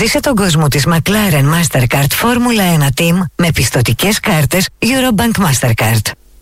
Ζήσε τον κόσμο της McLaren Mastercard Formula 1 Team με πιστωτικές κάρτες Eurobank Mastercard.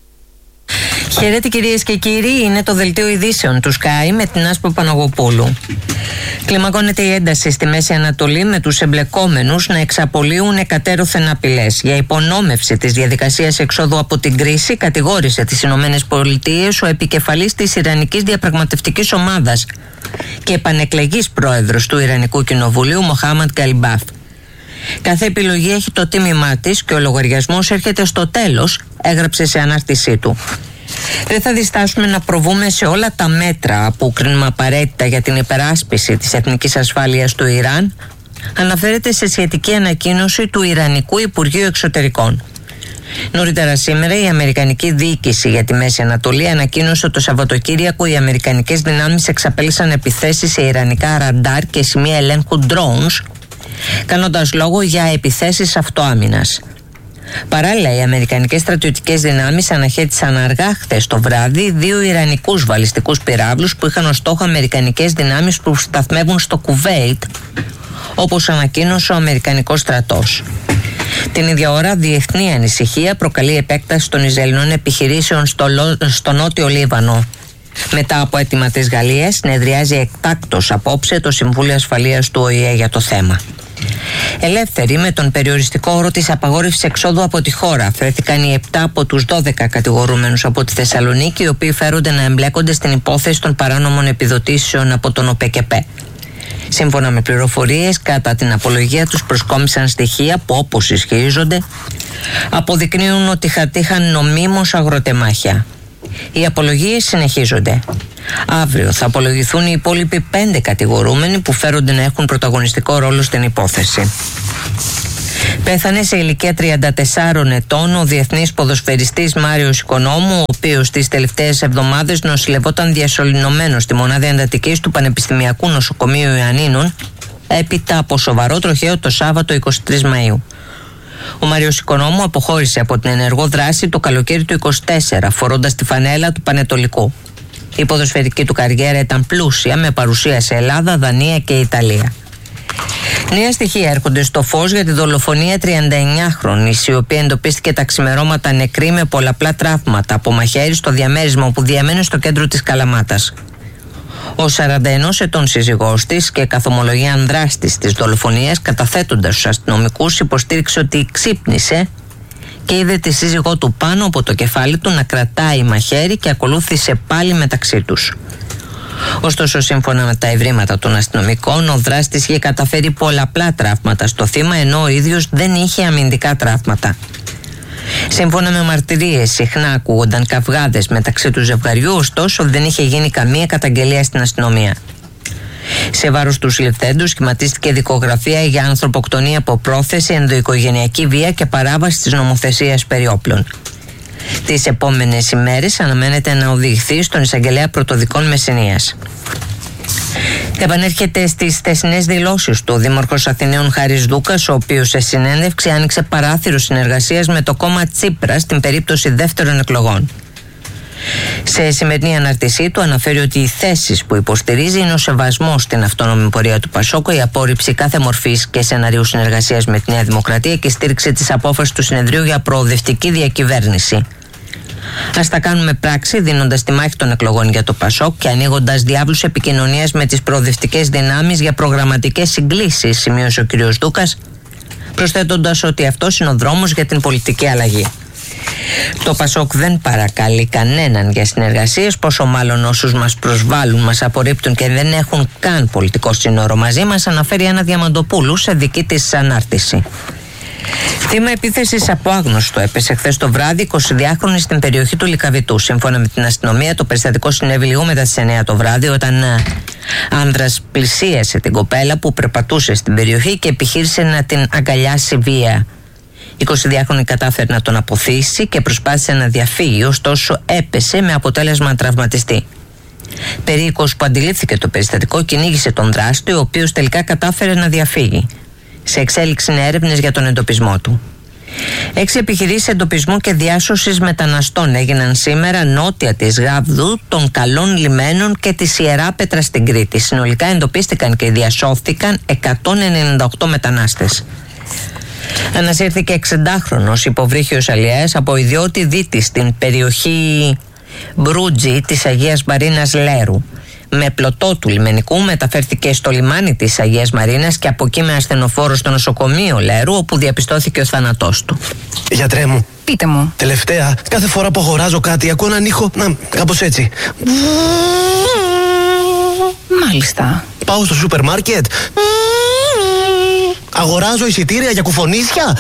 Χαίρετε κυρίες και κύριοι, είναι το δελτίο ειδήσεων του Sky με την Άσπρο Παναγοπούλου. Κλιμακώνεται η ένταση στη Μέση Ανατολή με τους εμπλεκόμενους να εξαπολύουν εκατέρωθεν απειλές. Για υπονόμευση της διαδικασίας εξόδου από την κρίση κατηγόρησε τις Ηνωμένες Πολιτείες ο επικεφαλής της Ιρανικής Διαπραγματευτικής Ομάδας και επανεκλεγής πρόεδρος του Ιρανικού Κοινοβουλίου Μοχάμαντ Γκαλιμπάφ. Κάθε επιλογή έχει το τίμημά της και ο λογαριασμός έρχεται στο τέλος, έγραψε σε ανάρτησή του. Δεν θα διστάσουμε να προβούμε σε όλα τα μέτρα που κρίνουμε απαραίτητα για την υπεράσπιση της εθνικής ασφάλειας του Ιράν, αναφέρεται σε σχετική ανακοίνωση του Ιρανικού Υπουργείου Εξωτερικών. Νωρίτερα σήμερα η Αμερικανική Διοίκηση για τη Μέση Ανατολή ανακοίνωσε ότι το Σαββατοκύριακο οι αμερικανικές δυνάμεις εξαπέλυσαν επιθέσεις σε ιρανικά ραντάρ και σημεία ελέγχου drones, κάνοντας λόγο για επιθέσεις αυτοάμυνας. Παράλληλα, οι αμερικανικές στρατιωτικές δυνάμεις αναχέτησαν αργά χθες το βράδυ 2 ιρανικούς βαλιστικούς πυράβλους που είχαν ως στόχο αμερικανικές δυνάμεις που σταθμεύουν στο Κουβέιτ, όπως ανακοίνωσε ο αμερικανικός στρατός. Την ίδια ώρα, διεθνή ανησυχία προκαλεί επέκταση των Ισραηλινών επιχειρήσεων στο νότιο Λίβανο. Μετά από αίτημα της Γαλλίας, συνεδριάζει εκτάκτως απόψε το Συμβούλιο Ασφαλείας του ΟΗΕ για το θέμα. Ελεύθεροι με τον περιοριστικό όρο της απαγόρευσης εξόδου από τη χώρα αφαιρέθηκαν οι 7 από τους 12 κατηγορούμενους από τη Θεσσαλονίκη, οι οποίοι φέρονται να εμπλέκονται στην υπόθεση των παράνομων επιδοτήσεων από τον ΟΠΕΚΕΠΕ. Σύμφωνα με πληροφορίες, κατά την απολογία τους προσκόμισαν στοιχεία που, όπως ισχυρίζονται, αποδεικνύουν ότι χατήχαν νομίμως αγροτεμάχια. Οι απολογίες συνεχίζονται. Αύριο θα απολογηθούν οι υπόλοιποι 5 κατηγορούμενοι που φέρονται να έχουν πρωταγωνιστικό ρόλο στην υπόθεση. Πέθανε σε ηλικία 34 ετών ο διεθνής ποδοσφαιριστής Μάριος Οικονόμου, ο οποίος τις τελευταίες εβδομάδες νοσηλευόταν διασωληνωμένος στη μονάδα εντατικής του Πανεπιστημιακού Νοσοκομείου Ιωαννίνων έπειτα από σοβαρό τροχαίο το Σάββατο 23 Μαΐου. Ο Μάριος Οικονόμου αποχώρησε από την ενεργό δράση το καλοκαίρι του 24, φορώντας τη φανέλα του Πανετολικού. Η ποδοσφαιρική του καριέρα ήταν πλούσια, με παρουσία σε Ελλάδα, Δανία και Ιταλία. Νέα στοιχεία έρχονται στο φως για τη δολοφονία 39χρονης, η οποία εντοπίστηκε τα ξημερώματα νεκρή με πολλαπλά τραύματα από μαχαίρι στο διαμέρισμα όπου διαμένει στο κέντρο της Καλαμάτας. Ο 41 ετών σύζυγός της και καθομολογία δράστης της δολοφονίας, καταθέτοντας στους αστυνομικούς, υποστήριξε ότι ξύπνησε και είδε τη σύζυγό του πάνω από το κεφάλι του να κρατάει μαχαίρι και ακολούθησε πάλι μεταξύ τους. Ωστόσο, σύμφωνα με τα ευρήματα των αστυνομικών, ο δράστης είχε καταφέρει πολλαπλά τραύματα στο θύμα, ενώ ο ίδιος δεν είχε αμυντικά τραύματα. Σύμφωνα με μαρτυρίες, συχνά ακούγονταν καυγάδες μεταξύ του ζευγαριού, ωστόσο δεν είχε γίνει καμία καταγγελία στην αστυνομία. Σε βάρος του συλληφθέντου σχηματίστηκε δικογραφία για ανθρωποκτονία από πρόθεση, ενδοοικογενειακή βία και παράβαση της νομοθεσίας περί όπλων. Τις επόμενες ημέρες αναμένεται να οδηγηθεί στον εισαγγελέα πρωτοδικών Μεσσηνίας. Επανέρχεται στις χθεσινές δηλώσεις του ο Δήμαρχος Αθηναίων Χάρης Δούκας, ο οποίος σε συνέντευξη άνοιξε παράθυρο συνεργασίας με το κόμμα Τσίπρα στην περίπτωση δεύτερων εκλογών. Σε σημερινή αναρτησή του αναφέρει ότι οι θέσεις που υποστηρίζει είναι ο σεβασμός στην αυτόνομη πορεία του Πασόκο, η απόρριψη κάθε μορφής και σεναρίου συνεργασίας με τη Νέα Δημοκρατία και στήριξη της απόφασης του συνεδρίου για προοδευτική διακυβέρνηση. Ας τα κάνουμε πράξη, δίνοντας τη μάχη των εκλογών για το Πασόκ και ανοίγοντας διάβλους επικοινωνίας με τις προοδευτικές δυνάμεις για προγραμματικές συγκλήσεις, σημείωσε ο κ. Δούκας, προσθέτοντας ότι αυτός είναι ο δρόμος για την πολιτική αλλαγή. Το Πασόκ δεν παρακαλεί κανέναν για συνεργασίες, πόσο μάλλον όσους μας προσβάλλουν, μας απορρίπτουν και δεν έχουν καν πολιτικό σύνορο μαζί μας, αναφέρει Άννα Διαμαντοπούλου σε δική της ανάρτηση. Θύμα επίθεσης από άγνωστο έπεσε χθες το βράδυ 22χρονη στην περιοχή του Λυκαβητού. Σύμφωνα με την αστυνομία, το περιστατικό συνέβη λίγο μετά τις 9 το βράδυ, όταν άνδρας πλησίασε την κοπέλα που περπατούσε στην περιοχή και επιχείρησε να την αγκαλιάσει βία. Η 22χρονη κατάφερε να τον αποθήσει και προσπάθησε να διαφύγει, ωστόσο έπεσε με αποτέλεσμα να τραυματιστεί. Περίοικος που αντιλήφθηκε το περιστατικό κυνήγησε τον δράστη, ο οποίος τελικά κατάφερε να διαφύγει. Σε εξέλιξη είναι έρευνες για τον εντοπισμό του. 6 επιχειρήσεις εντοπισμού και διάσωσης μεταναστών έγιναν σήμερα νότια της Γάβδου, των Καλών Λιμένων και της Ιεράπετρας στην Κρήτη. Συνολικά εντοπίστηκαν και διασώθηκαν 198 μετανάστες. Ανασύρθηκε 60χρονος υποβρύχιος αλλιέας από ιδιώτη δίτη στην περιοχή Μπρούτζι της Αγίας Μαρίνας Λέρου. Με πλωτό του λιμενικού μεταφέρθηκε στο λιμάνι της Αγίας Μαρίνας και από εκεί με ασθενοφόρο στο νοσοκομείο Λέρου, όπου διαπιστώθηκε ο θάνατός του. Γιατρέ μου. Πείτε μου. Τελευταία, κάθε φορά που αγοράζω κάτι ακούω έναν ήχο, κάπως έτσι. Μάλιστα. Πάω στο σούπερ μάρκετ. Αγοράζω εισιτήρια για κουφονίσια.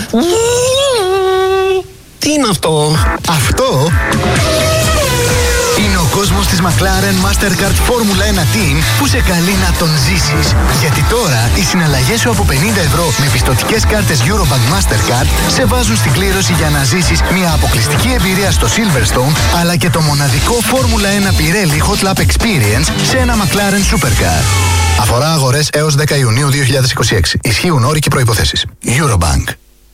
Τι είναι αυτό? Αυτό είναι ο κόσμος της McLaren Mastercard Formula 1 Team που σε καλεί να τον ζήσεις. Γιατί τώρα οι συναλλαγές σου από 50 ευρώ με πιστωτικές κάρτες Eurobank Mastercard σε βάζουν στην κλήρωση για να ζήσεις μια αποκλειστική εμπειρία στο Silverstone, αλλά και το μοναδικό Formula 1 Pirelli Hot Lap Experience σε ένα McLaren Supercar. Αφορά αγορές έως 10 Ιουνίου 2026. Ισχύουν όροι και προϋποθέσεις. Eurobank.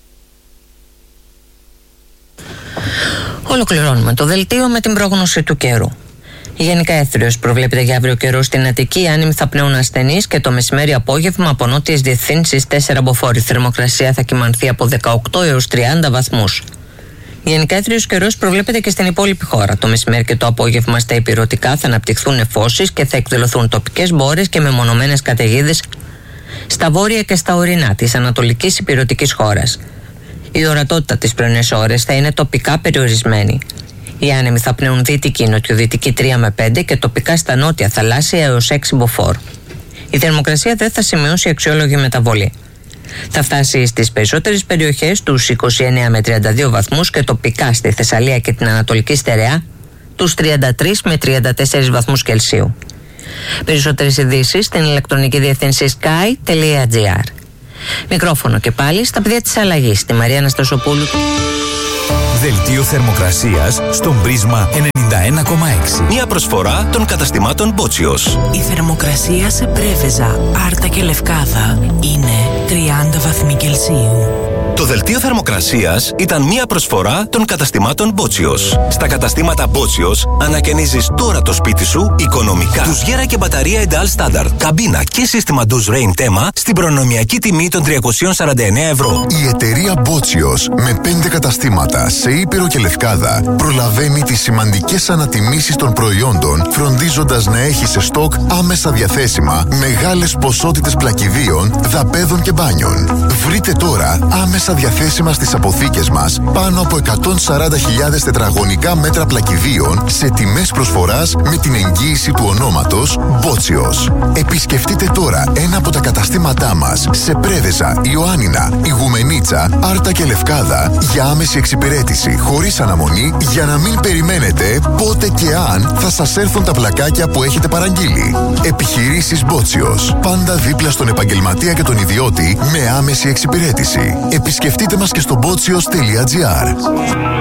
Ολοκληρώνουμε το δελτίο με την πρόγνωση του καιρού. Γενικά έθριος προβλέπεται για αύριο καιρό στην Αττική. Οι άνεμοι θα πνέουν ασθενείς και το μεσημέρι απόγευμα από νότιες διευθύνσεις 4 μποφόρ. Η θερμοκρασία θα κυμανθεί από 18 έως 30 βαθμούς. Γενικά έθριος καιρός προβλέπεται και στην υπόλοιπη χώρα. Το μεσημέρι και το απόγευμα στα ηπειρωτικά θα αναπτυχθούν νεφώσεις και θα εκδηλωθούν τοπικές μπόρες και μεμονωμένες καταιγίδες στα βόρεια και στα ορεινά της ανατολικής ηπειρωτικής χώρας. Η ορατότητα τις πρωινές ώρες θα είναι τοπικά περιορισμένη. Οι άνεμοι θα πνέουν δυτική, νοτιοδυτική 3 με 5 και τοπικά στα νότια θαλάσσια έως 6 μποφόρ. Η θερμοκρασία δεν θα σημειώσει αξιόλογη μεταβολή. Θα φτάσει στις περισσότερες περιοχές τους 29 με 32 βαθμούς και τοπικά στη Θεσσαλία και την Ανατολική Στερεά τους 33 με 34 βαθμούς Κελσίου. Περισσότερες ειδήσεις στην ηλεκτρονική διεύθυνση sky.gr. Μικρόφωνο και πάλι στα παιδιά της αλλαγής, τη Μαρία Αναστασοπούλου. Δελτίο θερμοκρασίας στον Πρίσμα 91,6. Μια προσφορά των καταστημάτων Μπότσιος. Η θερμοκρασία σε Πρέβεζα, Άρτα και Λευκάδα είναι 30 βαθμοί Κελσίου. Το δελτίο θερμοκρασίας ήταν μια προσφορά των καταστημάτων Μπότσιος. Στα καταστήματα Μπότσιος ανακαινίζεις τώρα το σπίτι σου οικονομικά. Ντουζιέρα και μπαταρία Ideal Standard, καμπίνα και σύστημα Duze Rain Tema στην προνομιακή τιμή των 349 ευρώ. Η εταιρεία Μπότσιος με 5 καταστήματα σε Ήπειρο και Λευκάδα προλαβαίνει τις σημαντικές ανατιμήσεις των προϊόντων, φροντίζοντας να έχει σε στόκ άμεσα διαθέσιμα μεγάλες ποσότητες πλακιδίων, δαπέδων και μπάνιων. Βρείτε τώρα άμεσα διαθέσιμα στις αποθήκες μας πάνω από 140.000 τετραγωνικά μέτρα πλακιδίων σε τιμές προσφοράς με την εγγύηση του ονόματος Μπότσιος. Επισκεφτείτε τώρα ένα από τα καταστήματά μας σε Πρέβεζα, Ιωάννινα, Ιγουμενίτσα, Άρτα και Λευκάδα για άμεση εξυπηρέτηση χωρίς αναμονή, για να μην περιμένετε πότε και αν θα σας έρθουν τα πλακάκια που έχετε παραγγείλει. Επιχειρήσεις Μπότσιος. Πάντα δίπλα στον επαγγελματία και τον ιδιώτη με άμεση εξυπηρέτηση. Επισκεφτείτε μας και στο botsios.gr.